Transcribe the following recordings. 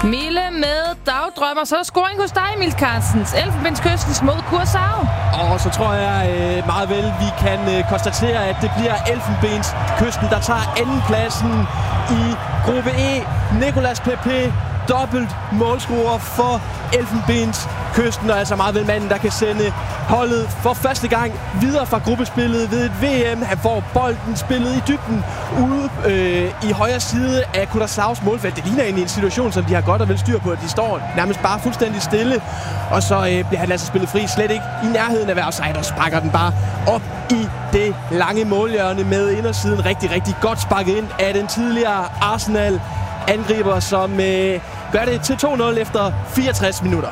Mille med dagdrømmer. Så er der scoring hos dig, Emil Carlsens. Elfenbenskystens mod Curaçao. Og så tror jeg meget vel, vi kan konstatere, at det bliver Elfenbenskysten, der tager andenpladsen i gruppe E. Nicolas Pepe, dobbelt målscorer for Elfenbenskysten, og altså meget vel manden, der kan sende holdet for første gang videre fra gruppespillet ved et VM. Han får bolden spillet i dybden ude i højre side af Curaçaos målfelt. Det ligner egentlig en situation, som de har godt og vel styr på, at de står nærmest bare fuldstændig stille. Og så bliver han altså spillet fri, slet ikke i nærheden af offside, og sparker den bare op i det lange målhjørne med indersiden. Rigtig, rigtig godt sparket ind af den tidligere Arsenal-angriber, som gør det til 2-0 efter 64 minutter.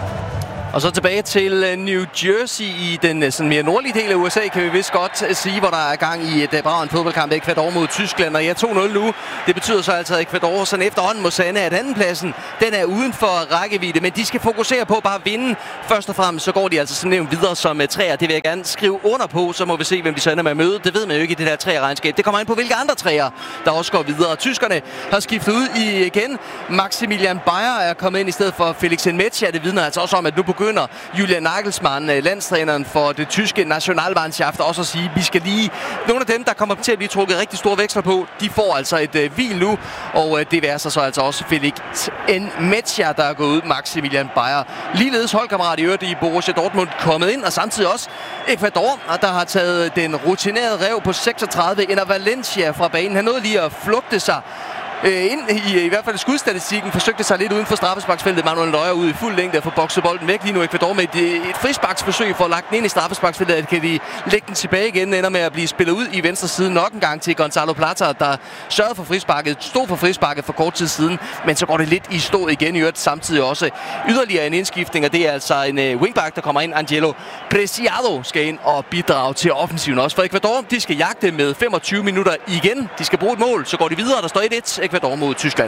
Og så tilbage til New Jersey i den sådan mere nordlige del af USA, kan vi vist godt sige, hvor der er gang i et brav fodboldkamp. Ecuador mod Tyskland, og 2-0 nu. Det betyder så altså, at Ecuador sådan efterhånden må sande, at andenpladsen den er uden for rækkevidde, men de skal fokusere på bare at vinde. Først og fremmest så går de altså som nævnt videre som træer. Det vil jeg gerne skrive under på, så må vi se, hvem de så ender med at møde. Det ved man jo ikke i det der træerregnskab. Det kommer ind på, hvilke andre træer, der også går videre. Tyskerne har skiftet ud igen. Maximilian Bayer er kommet ind i stedet for Felix Nmecha. Det vidner altså også om, at nu begynder Julian Nagelsmann, landstræneren for det tyske Nationalmannschaft, også at sige, at vi skal lige... Nogle af dem, der kommer til at blive trukket rigtig store veksler på, de får altså et hvil nu, og det vil så altså også Felix Nmecha, der er gået ud, Maximilian Bayer. Ligeledes holdkammerat i øvrigt i Borussia Dortmund kommet ind, og samtidig også Ecuador, der har taget den rutinerede ræv på 36, Enner Valencia fra banen. Han nåede lige at flugte sig ind i hvert fald skudstatistikken, forsøgte sig lidt uden for straffesparksfeltet. Manuel Neuer ud i fuld længde for bokse bolden væk. Lige nu Ecuador med et frisparksforsøg for at lagt den ind i straffesparksfeltet. Kan de lægge den tilbage igen, ender med at blive spillet ud i venstre side nok en gang til Gonzalo Plata, der sørgede for frisparket, stod for frisparket for kort tid siden, men så går det lidt i stå igen i øvrigt. Samtidig også yderligere en indskiftning, og det er altså en wingback, der kommer ind. Angelo Preciado skal ind og bidrage til offensiven også. For Ecuador, de skal jagte med 25 minutter igen. De skal bruge et mål, så går de videre. Der står 1-1. Ecuador mod Tyskland.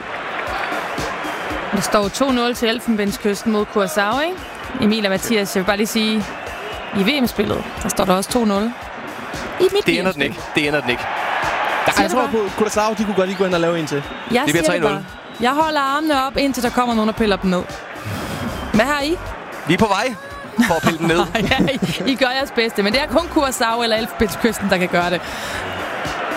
Der står 2-0 til Elfenbenskysten mod Curaçao, ikke? Emil og Mathias, jeg vil bare lige sige, i VM-spillet, der står der også 2-0. I mit det ender den ikke. Det ender den ikke. Jeg tror på Curaçao, de kunne godt lige gå ind og lave en til. Det bliver 3-0. Jeg holder armene op, indtil der kommer nogen og piller dem ned. Hvad har I? Vi er på vej for at pille dem ned. Ja, I gør jeres bedste, men det er kun Curaçao eller Elfenbenskysten, der kan gøre det.